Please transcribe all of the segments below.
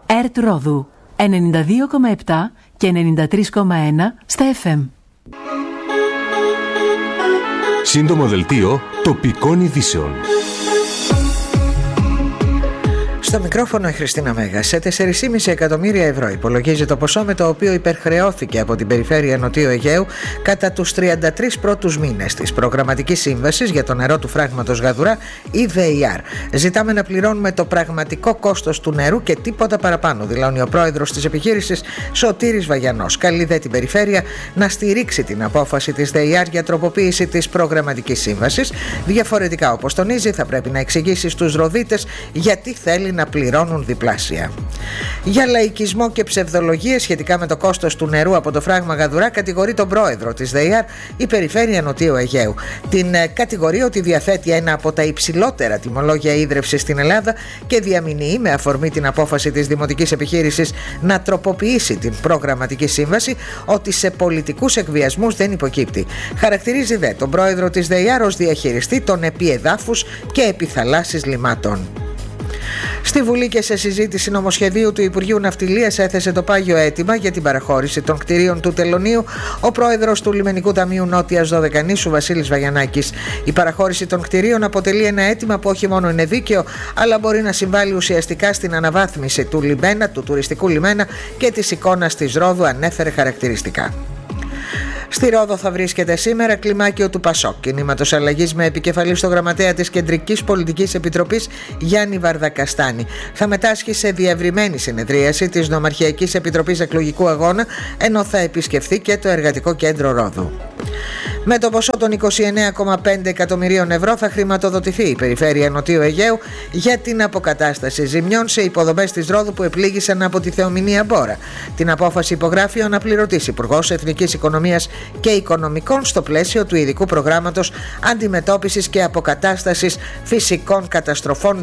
ΕΡΤ Ρόδου 92,7 και 93,1 στα FM. Σύντομο δελτίο τοπικών ειδήσεων. Στο μικρόφωνο η Χριστίνα Μέγα. Σε 4,5 εκατομμύρια ευρώ υπολογίζει το ποσό με το οποίο υπερχρεώθηκε από την περιφέρεια Νοτιού Αιγαίου κατά τους 33 πρώτους μήνες της προγραμματικής σύμβασης για το νερό του φράγματος Γαδουρά ή ΒΕΙΑΡ. Ζητάμε να πληρώνουμε το πραγματικό κόστος του νερού και τίποτα παραπάνω, δηλώνει ο πρόεδρος της επιχείρησης Σωτήρης Βαγιανός. Καλεί δε την περιφέρεια να στηρίξει την απόφαση της ΒΕΙΑΡ για τροποποίηση της προγραμματικής σύμβασης. Διαφορετικά, όπως τονίζει, θα πρέπει να εξηγήσει στους ροδίτες γιατί θέλει να πληρώνουν διπλάσια. Για λαϊκισμό και ψευδολογίες σχετικά με το κόστος του νερού από το φράγμα Γαδουρά κατηγορεί τον πρόεδρο της ΔΕΙΑΡ η περιφέρεια Νοτιού Αιγαίου. Την κατηγορεί ότι διαθέτει ένα από τα υψηλότερα τιμολόγια ίδρευσης στην Ελλάδα και διαμηνύει με αφορμή την απόφαση της δημοτικής επιχείρησης να τροποποιήσει την προγραμματική σύμβαση ότι σε πολιτικούς εκβιασμούς δεν υποκύπτει. Χαρακτηρίζει δε τον πρόεδρο της ΔΕΙΑΡ ως διαχειριστή των επιεδάφους και επιθαλάσσης λιμάτων. Στη Βουλή και σε συζήτηση νομοσχεδίου του Υπουργείου Ναυτιλίας έθεσε το πάγιο αίτημα για την παραχώρηση των κτηρίων του Τελωνείου ο πρόεδρος του Λιμενικού Ταμείου Νότιας Δωδεκανήσου Βασίλης Βαγιανάκης. Η παραχώρηση των κτηρίων αποτελεί ένα αίτημα που όχι μόνο είναι δίκαιο, αλλά μπορεί να συμβάλλει ουσιαστικά στην αναβάθμιση του λιμένα, του τουριστικού λιμένα και της εικόνας της Ρόδου, ανέφερε χαρακτηριστικά. Στη Ρόδο θα βρίσκεται σήμερα κλιμάκιο του ΠΑΣΟΚ, κινήματος αλλαγής, με επικεφαλή στο γραμματέα της Κεντρικής Πολιτικής Επιτροπής Γιάννη Βαρδακαστάνη. Θα μετάσχει σε διευρυμένη συνεδρίαση της Νομαρχιακής Επιτροπής Εκλογικού Αγώνα, ενώ θα επισκεφθεί και το Εργατικό Κέντρο Ρόδου. Με το ποσό των 29,5 εκατομμυρίων ευρώ θα χρηματοδοτηθεί η περιφέρεια Νοτιού Αιγαίου για την αποκατάσταση ζημιών σε υποδομές της Ρόδου που επλήγησαν από τη θεομηνία Μπόρα. Την απόφαση υπογράφει ο αναπληρωτής Υπουργός Εθνικής Οικονομίας και Οικονομικών στο πλαίσιο του ειδικού προγράμματος αντιμετώπισης και αποκατάστασης φυσικών καταστροφών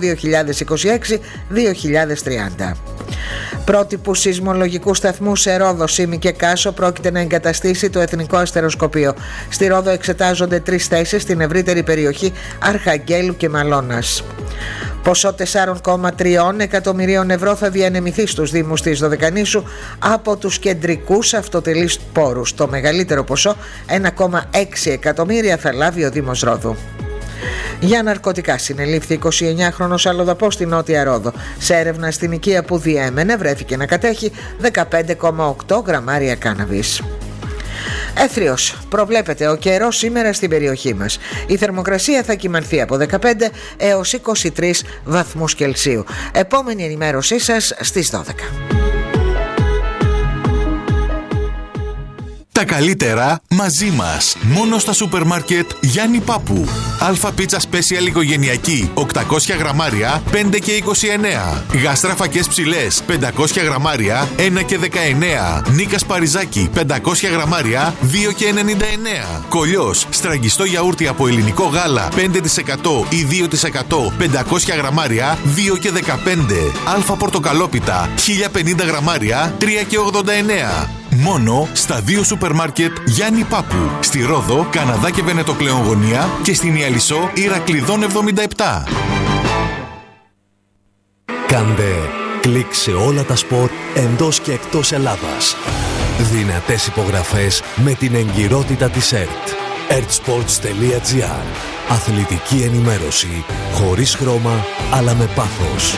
2026-2030. Πρότυπου σεισμολογικού σταθμού σε Ρόδο, Σύμη και Κάσο πρόκειται να εγκαταστήσει το Εθνικό Αστεροσκοπείο. Στη Ρόδο εξετάζονται 3 θέσεις στην ευρύτερη περιοχή Αρχαγγέλου και Μαλώνας. Ποσό 4,3 εκατομμυρίων ευρώ θα διανεμηθεί στους Δήμους της Δωδεκανήσου από τους κεντρικούς αυτοτελείς πόρους. Το μεγαλύτερο ποσό, 1,6 εκατομμύρια, θα λάβει ο Δήμος Ρόδου. Για ναρκωτικά συνελήφθη 29χρονος αλλοδαπός στη Νότια Ρόδο. Σε έρευνα στην οικία που διέμενε βρέθηκε να κατέχει 15,8 γραμμάρια κάναβης. Έθριος, προβλέπεται ο καιρός σήμερα στην περιοχή μας. Η θερμοκρασία θα κυμανθεί από 15 έως 23 βαθμούς Κελσίου. Επόμενη ενημέρωσή σας στις 12. Τα καλύτερα μαζί μας. Μόνο στα σούπερ μάρκετ Γιάννη Πάπου. Αλφα πίτσα σπέσιαλ οικογενειακή 800 γραμμάρια 5 και 29. Γαστρά φακές ψηλές 500 γραμμάρια 1 και 19. Νίκας Παριζάκη 500 γραμμάρια 2 και 99. Κολλιός στραγγιστό γιαούρτι από ελληνικό γάλα 5% ή 2% 500 γραμμάρια 2 και 15. Αλφα πορτοκαλόπιτα 1050 γραμμάρια 3 και 89. Μόνο στα 2 σούπερ μάρκετ Γιάννη Πάπου. Στη Ρόδο, Καναδά και Βενετοκλεογωνία και στην Ιαλισσό Ηρακλειδών 77. Κάντε κλικ σε όλα τα σπορ εντός και εκτός Ελλάδας. Δυνατές υπογραφές με την εγκυρότητα της ΕΡΤ. ertsports.gr. Αθλητική ενημέρωση χωρίς χρώμα αλλά με πάθος.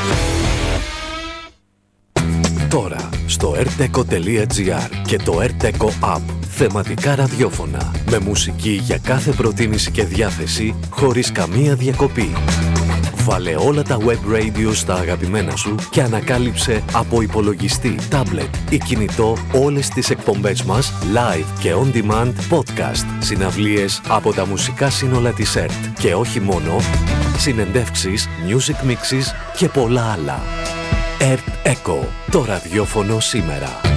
Τώρα στο erteco.gr και το Erteco App. Θεματικά ραδιόφωνα με μουσική για κάθε προτίμηση και διάθεση χωρίς καμία διακοπή. Βάλε όλα τα web radio στα αγαπημένα σου και ανακάλυψε από υπολογιστή, tablet ή κινητό όλες τις εκπομπές μας live και on demand podcast, συναυλίες από τα μουσικά σύνολα της ΕΡΤ και όχι μόνο, συνεντεύξεις, music mixes και πολλά άλλα. ΕΡΤ Eco, το ραδιόφωνο σήμερα.